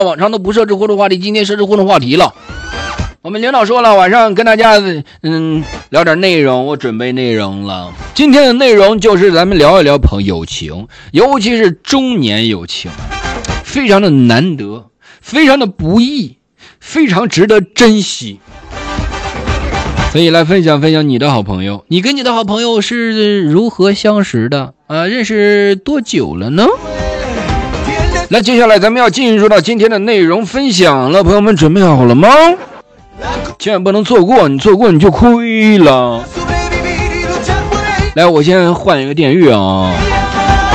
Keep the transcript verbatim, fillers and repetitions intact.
往常都不设置互动话题，今天设置互动话题了。我们领导说了，晚上跟大家嗯聊点内容，我准备内容了。今天的内容就是咱们聊一聊朋友情，尤其是中年友情，非常的难得，非常的不易，非常值得珍惜。所以来分享分享你的好朋友，你跟你的好朋友是如何相识的啊？认识多久了呢？那接下来咱们要进入到今天的内容分享了，朋友们准备好了吗？千万不能错过，你错过你就亏了。来，我先换一个电乐啊。